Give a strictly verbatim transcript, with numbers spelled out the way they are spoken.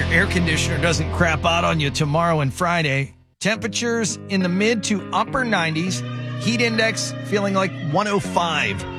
your air conditioner doesn't crap out on you tomorrow and Friday. Temperatures in the mid to upper nineties. Heat index feeling like one oh five.